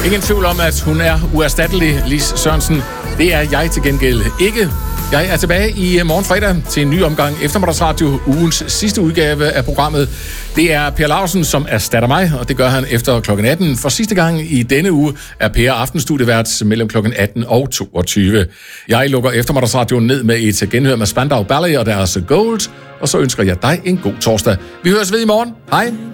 Ingen tvivl om, at hun er uerstattelig, Lis Sørensen. Det er jeg til gengæld ikke. Jeg er tilbage i morgen fredag til en ny omgang Eftermiddagsradio, ugens sidste udgave af programmet. Det er Per Lausen, som erstatter mig, og det gør han efter kl. 18. For sidste gang i denne uge er Per aftenstudievært mellem kl. 18 og 22. Jeg lukker Eftermiddagsradioen ned med et genhør med Spandau Ballet og deres Gold, og så ønsker jeg dig en god torsdag. Vi høres ved i morgen. Hej!